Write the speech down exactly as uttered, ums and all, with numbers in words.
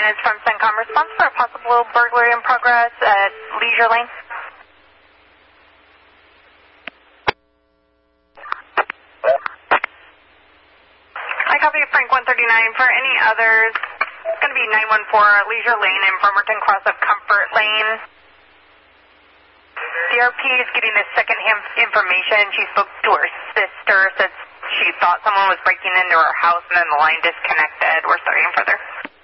units from CENTCOM. Response for a possible burglary in progress at Leisure Lane. I copy Frank one thirty-nine. For any others, it's going to be nine one four Leisure Lane and Bremerton Cross of Comfort Lane. C R P is getting this second-hand information. She spoke to her sister, said she thought someone was breaking into her house, and then the line disconnected. We're starting further.